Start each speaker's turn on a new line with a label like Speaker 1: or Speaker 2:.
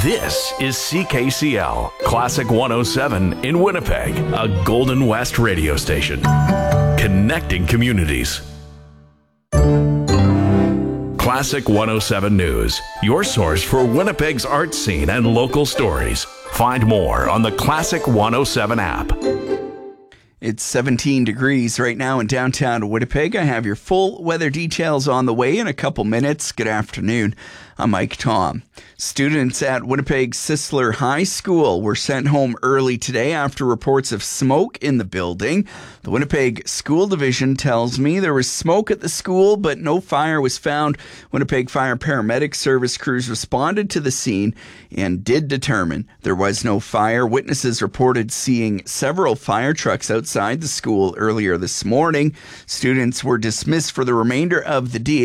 Speaker 1: This is CKCL, Classic 107 in Winnipeg, a Golden West radio station. Connecting communities. Classic 107 News, your source for Winnipeg's art scene and local stories. Find more on the Classic 107 app.
Speaker 2: It's 17 degrees right now in downtown Winnipeg. I have your full weather details on the way in a couple minutes. Good afternoon. I'm Mike Tom. Students at Winnipeg Sisler High School were sent home early today after reports of smoke in the building. The Winnipeg School Division tells me there was smoke at the school, but no fire was found. Winnipeg Fire Paramedic Service crews responded to the scene and did determine there was no fire. Witnesses reported seeing several fire trucks outside the school earlier this morning. Students were dismissed for the remainder of the day.